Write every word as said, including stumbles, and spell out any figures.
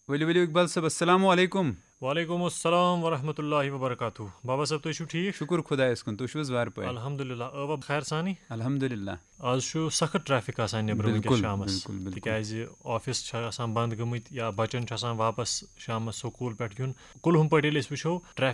ؤلِو ؤلِو اقبال صٲب السلام علیکُم. وعلیکُم السلام ورحمۃ اللہ وبرکاتہ. بابا صٲب تُہۍ چھِو ٹھیٖک؟ شُکُر خۄدایَس کُن. تُہۍ چھِو حظ وارٕ پٲٹھۍ؟ الحمدُاللہ. ٲوا خیر سانٕے؟ الحمدُاللہ. آز چھُ سخت ٹریفِک آسان نیٚبرٕ وٕنکیٚس بِلکُل شامَس بِلکُل بِلکُل. تِکیازِ آفِس چھِ آسان بنٛد گٔمٕتۍ یا بَچَن چھُ آسان واپَس شامَس سکوٗل پٮ۪ٹھ یُن. کُلہُم پٲٹھۍ ییٚلہِ أسۍ وٕچھو